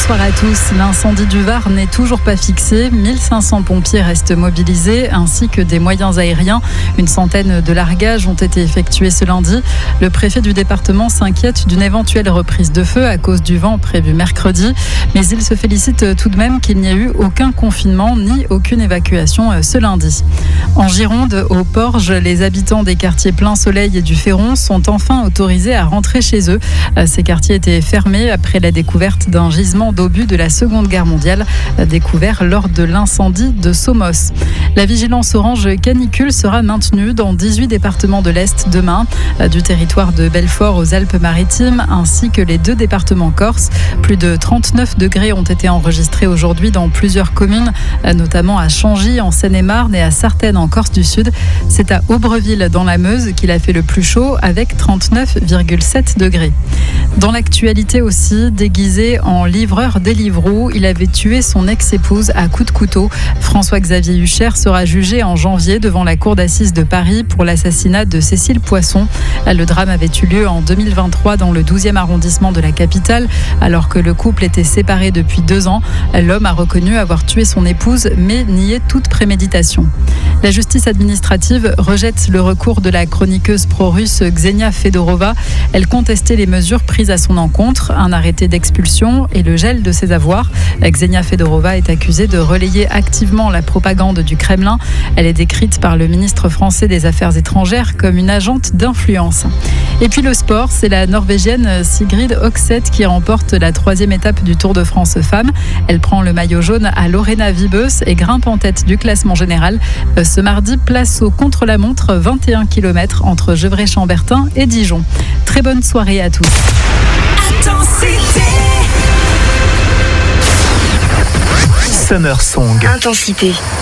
Bonsoir à tous. L'incendie du Var n'est toujours pas fixé. 1500 pompiers restent mobilisés ainsi que des moyens aériens. Une centaine de largages ont été effectués ce lundi. Le préfet du département s'inquiète d'une éventuelle reprise de feu à cause du vent prévu mercredi. Mais il se félicite tout de même qu'il n'y ait eu aucun confinement ni aucune évacuation ce lundi. En Gironde, au Porge, les habitants des quartiers Plein Soleil et du Féron sont enfin autorisés à rentrer chez eux. Ces quartiers étaient fermés après la découverte d'un gisement d'obus de la Seconde Guerre mondiale découvert lors de l'incendie de Somos. La vigilance orange canicule sera maintenue dans 18 départements de l'Est demain, du territoire de Belfort aux Alpes-Maritimes ainsi que les 2 départements corses. Plus de 39 degrés ont été enregistrés aujourd'hui dans plusieurs communes, notamment à Changy en Seine-et-Marne et à Sartène en Corse du Sud. C'est à Aubreville dans la Meuse qu'il a fait le plus chaud avec 39,7 degrés. Dans l'actualité aussi, déguisé en livreur Deliveroo, il avait tué son ex-épouse à coups de couteau. François-Xavier Huchert sera jugé en janvier devant la cour d'assises de Paris pour l'assassinat de Cécile Poisson. Le drame avait eu lieu en 2023 dans le 12e arrondissement de la capitale, alors que le couple était séparé depuis 2 ans. L'homme a reconnu avoir tué son épouse, mais nié toute préméditation. La justice administrative rejette le recours de la chroniqueuse pro-russe Ksenia Fedorova. Elle contestait les mesures prises à son encontre, un arrêté d'expulsion et le gel de ses avoirs. Ksenia Fedorova est accusée de relayer activement la propagande du Kremlin. Elle est décrite par le ministre français des Affaires étrangères comme une agente d'influence. Et puis le sport, c'est la Norvégienne Sigrid Høgseth qui remporte la 3e étape du Tour de France Femmes. Elle prend le maillot jaune à Lorena Wiebes et grimpe en tête du classement général. Ce mardi, place au contre-la-montre 21 km entre Gevrey-Chambertin et Dijon. Très bonne soirée à tous. Summer Song. Intensité.